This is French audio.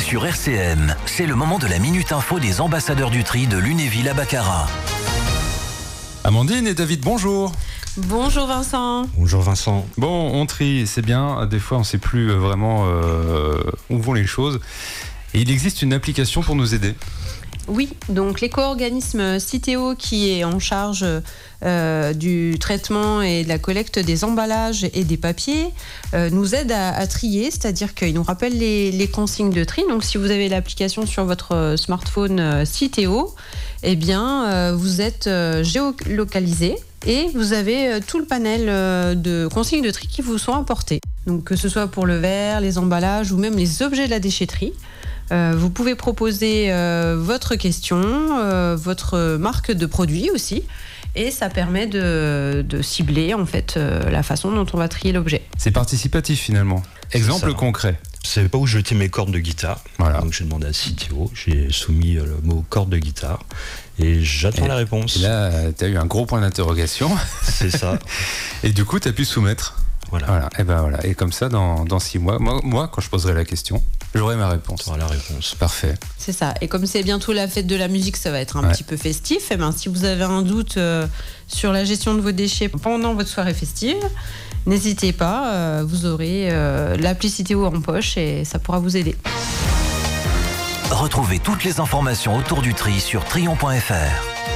sur RCM. C'est le moment de la Minute Info des ambassadeurs du tri de Lunéville à Baccarat. Amandine et David, bonjour. Bonjour Vincent. Bonjour Vincent. Bon, on trie, c'est bien. Des fois, on ne sait plus vraiment où vont les choses. Et il existe une application pour nous aider. Oui, donc l'éco-organisme Citeo qui est en charge du traitement et de la collecte des emballages et des papiers nous aide à trier, c'est-à-dire qu'il nous rappelle les consignes de tri. Donc si vous avez l'application sur votre smartphone Citeo, eh bien vous êtes géolocalisé et vous avez tout le panel de consignes de tri qui vous sont apportées. Donc que ce soit pour le verre, les emballages ou même les objets de la déchetterie. Vous pouvez proposer votre question, votre marque de produit aussi, et ça permet de cibler en fait la façon dont on va trier l'objet. C'est participatif finalement. Exemple concret. Je ne savais pas où jeter mes cordes de guitare. Voilà. Donc j'ai demandé à Citeo, j'ai soumis le mot corde de guitare et j'attends la réponse. Et là, tu as eu un gros point d'interrogation. C'est ça. Et du coup, tu as pu soumettre. Voilà. Et ben voilà. Et comme ça, dans 6 mois, moi, quand je poserai la question, j'aurai ma réponse. Tu auras la réponse. Parfait. C'est ça. Et comme c'est bientôt la fête de la musique, ça va être un petit peu festif. Et ben, si vous avez un doute sur la gestion de vos déchets pendant votre soirée festive, n'hésitez pas. Vous aurez l'appli Citeo en poche et ça pourra vous aider. Retrouvez toutes les informations autour du tri sur trion.fr.